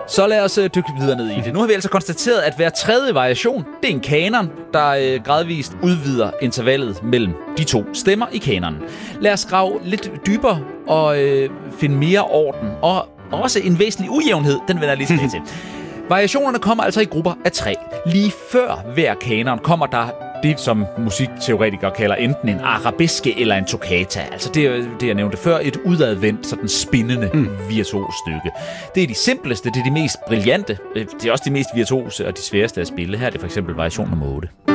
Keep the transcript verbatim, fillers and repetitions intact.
Så lad os øh, dykke videre ned i det. Nu har vi altså konstateret, at hver tredje variation, det er en kanon, der øh, gradvist udvider intervallet mellem de to stemmer i kanonen. Lad os grave lidt dybere og øh, finde mere orden, og også en væsentlig ujævnhed, den vender jeg lige tilbage til. Variationerne kommer altså i grupper af tre. Lige før hver kanon kommer der det, som musikteoretikere kalder enten en arabeske eller en toccata. Altså det, det jeg nævnte før, et udadvendt, sådan spindende mm. virtuos stykke. Det er de simpleste, det er de mest brillante, det er også de mest virtuose og de sværeste at spille. Her er det for eksempel variation nummer otte.